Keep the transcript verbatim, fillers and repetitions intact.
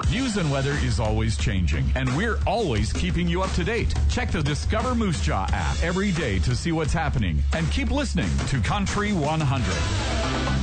News and weather is always changing, and we're always keeping you up to date. Check the Discover Moose Jaw app every day to see what's happening, and keep listening to Country one hundred.